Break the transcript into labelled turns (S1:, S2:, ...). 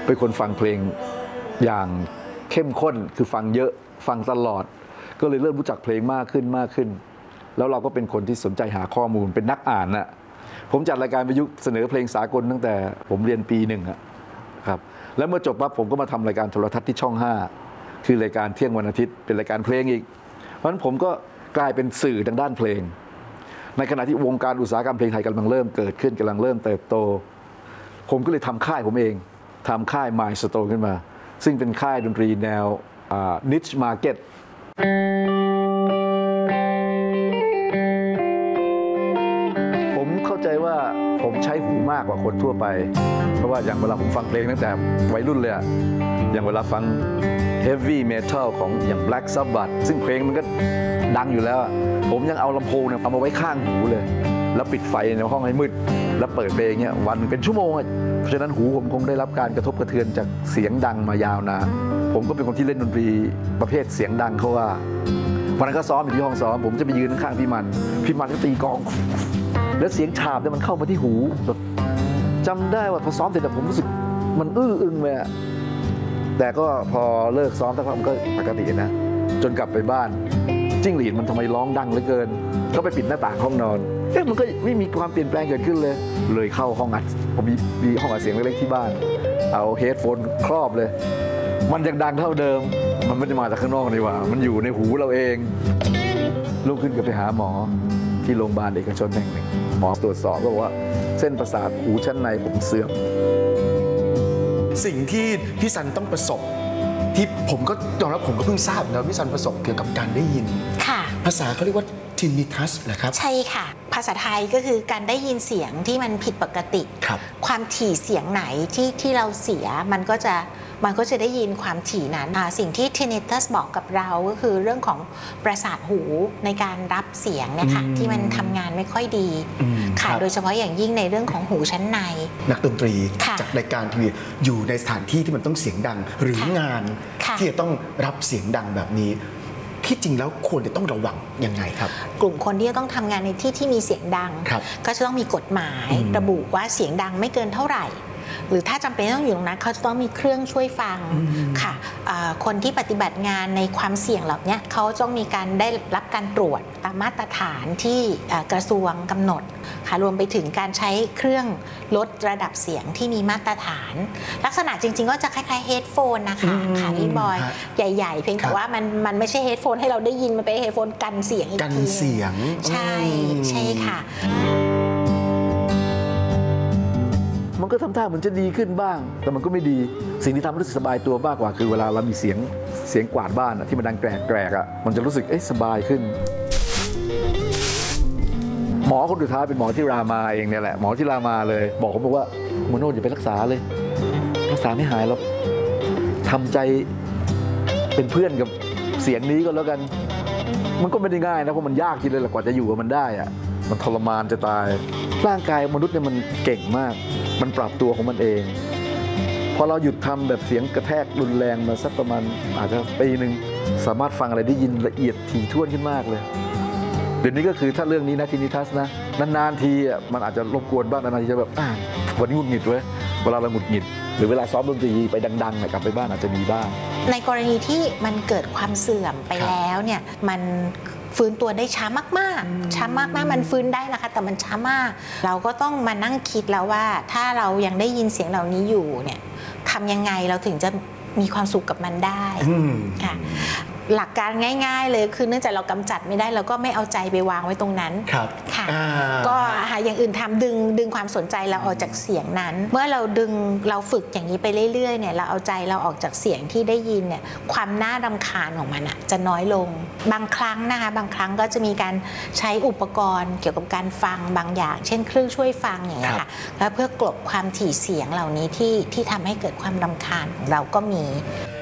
S1: เป็นคนฟังเพลงอย่างเข้มข้นคือฟังเยอะฟังตลอดก็เลยเริ่มรู้จักเพลงมากขึ้นมากขึ้นแล้วเราก็เป็นคนที่สนใจหาข้อมูลเป็นนักอ่านน่ะผมจัดรายการวิทยุเสนอเพลงสากลตั้งแต่ผมเรียนปีหนึ่งครับแล้วเมื่อจบปั๊บผมก็มาทำรายการโทรทัศน์ที่ช่อง 5คือรายการเที่ยงวันอาทิตย์เป็นรายการเพลงอีกเพราะฉะนั้นผมก็กลายเป็นสื่อทางด้านเพลงในขณะที่วงการอุตสาหกรรมเพลงไทยกำลังเริ่มเกิดขึ้นกำลังเริ่มเติบโตผมก็เลยทำค่ายผมเองทำค่าย Milestone ขึ้นมาซึ่งเป็นค่ายดนตรีแนวniche market ผมเข้าใจว่าผมใช้หูมากกว่าคนทั่วไปเพราะว่าอย่างเวลาผมฟังเพลงตั้งแต่วัยรุ่นเลยอย่างเวลาฟัง heavy metal ของอย่าง Black Sabbath ซึ่งเพลงมันก็ดังอยู่แล้วผมยังเอาลำโพงเนี่ยเอามาไว้ข้างหูเลยแล้วปิดไฟในห้องให้มืดแล้วเปิดเพลงเนี่ยวันเป็นชั่วโมงเพราะฉะนั้นหูผมคงได้รับการกระทบกระเทือนจากเสียงดังมายาวนานผมก็เป็นคนที่เล่นดนตรีประเภทเสียงดังเขาว่าวันนั้นก็ซ้อมอยู่ที่ห้องซ้อมผมจะไปยืนข้างพี่มันก็ตีกลองแล้วเสียงฉาบเนี่ยมันเข้ามาที่หูจำได้ว่าพอซ้อมเสร็จแต่ผมรู้สึกมันอึ้งเลยแต่ก็พอเลิกซ้อมสักพักมันก็ปกตินะจนกลับไปบ้านจิ้งหรีดมันทำไมร้องดังเหลือเกินก็ไปปิดหน้าต่างห้องนอนมันก็ไม่มีความเปลี่ยนแปลงเกิดขึ้นเลยเข้าห้องอัดผมมีห้องอัดเสียงเล็กๆที่บ้านเอาเฮดโฟนครอบเลยมันยังดังเท่าเดิมมันไม่ได้มาจากข้างนอกนี่หว่ามันอยู่ในหูเราเองลุกขึ้นก็ไปหาหมอที่โรงพยาบาลเอกชนแห่งหนึ่งหมอตรวจสอบก็บอกว่าเส้นประสาทหูชั้นในผมเสื่อม
S2: สิ่งที่พี่ซันต้องประสบที่ผมก็ยอมรับผมก็เพิ่งทราบนะพี่ซันประสบเกี่ยวกับการได้ยิน
S3: ค่ะ
S2: ภาษาเขาเรียกว่าทินนิทัสนะครับ
S3: ใช่ค่ะภาษาไทยก็คือการได้ยินเสียงที่มันผิดปกติความถี่เสียงไหนที่เราเสียมันก็จะได้ยินความถี่นั้นสิ่งที่ tinnitus บอกกับเราก็คือเรื่องของประสาทหูในการรับเสียงนะคะที่มันทำงานไม่ค่อยดีค่ะโดยเฉพาะอย่างยิ่งในเรื่องของหูชั้นใน
S2: นักดนตรีจากรายการทีวีอยู่ในสถานที่ที่มันต้องเสียงดังหรืองานที่จะต้องรับเสียงดังแบบนี้ที่จริงแล้วควรจะต้องระวังยังไงครับ
S3: กลุ่มคนที่จะต้องทำงานในที่ที่มีเสียงดังก็จะต้องมีกฎหมายระบุว่าเสียงดังไม่เกินเท่าไหร่หรือถ้าจำเป็นต้องอยู่ตรงนั้นเขาจะต้องมีเครื่องช่วยฟังค่ะคนที่ปฏิบัติงานในความเสี่ยงเหล่านี้เขาต้องมีการได้รับการตรวจตามมาตรฐานที่กระทรวงกำหนดค่ะรวมไปถึงการใช้เครื่องลดระดับเสียงที่มีมาตรฐานลักษณะจริงๆก็จะคล้ายๆเฮดโฟนนะคะค่ะพี่บอยใหญ่ๆเพียงแต่ว่ามันไม่ใช่เฮดโฟนให้เราได้ยินมันเป็นเฮดโฟนกันเสียงอีกที
S2: กันเสียง
S3: ใช่ค่ะ
S1: มันก็ทำท่าเหมือนจะดีขึ้นบ้างแต่มันก็ไม่ดีสิ่งที่ทำให้รู้สึกสบายตัวมากกว่าคือเวลาเรามีเสียงกวาดบ้านที่มันดังแกรกมันจะรู้สึกสบายขึ้นหมอคนสุดท้ายเป็นหมอที่รามาเองเนี่ยแหละหมอที่รามาเลยบอกผมว่าโมโนอย่าไปรักษาเลยรักษาไม่หายหรอกทำใจเป็นเพื่อนกับเสียงนี้ก็แล้วกันมันก็ไม่ได้ง่ายนะเพราะมันยากทีเลยแหละกว่าจะอยู่กับมันได้มันทรมานจะตายร่างกายมนุษย์เนี่ยมันเก่งมากมันปรับตัวของมันเองพอเราหยุดทำแบบเสียงกระแทกรุนแรงมาสักประมาณอาจจะปีหนึ่งสามารถฟังอะไรได้ยินละเอียดถี่ถ้วนขึ้นมากเลยเดี๋ยวนี้ก็คือถ้าเรื่องนี้นะทินิทัสนะนานๆทีมันอาจจะรบกวนบ้างนานๆทีจะแบบวันนี้หงุดหงิดเว้ยเวลาเราหงุดหงิดหรือเวลาซ้อมดนตรีไปดังๆกลับไปบ้านอาจจะมีบ้าง
S3: ในกรณีที่มันเกิดความเสื่อมไปแล้วเนี่ยมันฟื้นตัวได้ช้ามากๆช้ามากๆมันฟื้นได้นะคะแต่มันช้ามากเราก็ต้องมานั่งคิดแล้วว่าถ้าเรายังได้ยินเสียงเหล่านี้อยู่เนี่ยทำยังไงเราถึงจะมีความสุขกับมันได้ค่ะหลักการง่ายๆเลยคือเนื่องจากเรากำจัดไม่ได้เราก็ไม่เอาใจไปวางไว้ตรงนั้นค่ะก็หาอย่างอื่นทำดึงความสนใจเราออกจากเสียงนั้นเมื่อเราฝึกอย่างนี้ไปเรื่อยๆเนี่ยเราเอาใจเราออกจากเสียงที่ได้ยินเนี่ยความน่ารำคาญของมันจะน้อยลงบางครั้งนะคะบางครั้งก็จะมีการใช้อุปกรณ์เกี่ยวกับการฟังบางอย่างเช่นเครื่องช่วยฟังอย่างนี้ค่ะแล้วเพื่อกลบความถี่เสียงเหล่านี้ที่ทำให้เกิดความรำคาญของเราก็มี